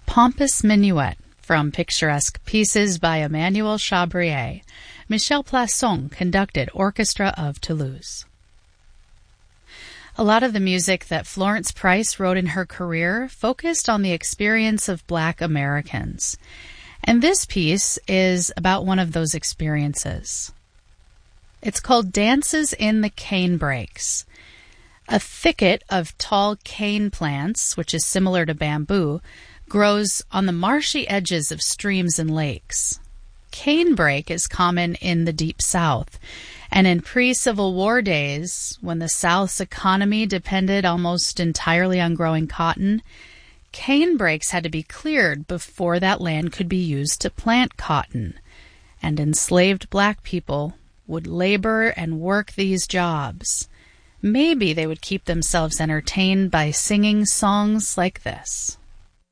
Pompous Minuet from picturesque pieces by Emmanuel Chabrier. Michel Plasson conducted Orchestra of Toulouse. A lot of the music that Florence Price wrote in her career focused on the experience of Black Americans. And this piece is about one of those experiences. It's called Dances in the Canebrakes. A thicket of tall cane plants, which is similar to bamboo, grows on the marshy edges of streams and lakes. Canebrake is common in the Deep South, and in pre-Civil War days, when the South's economy depended almost entirely on growing cotton, canebrakes had to be cleared before that land could be used to plant cotton, and enslaved Black people would labor and work these jobs. Maybe they would keep themselves entertained by singing songs like this.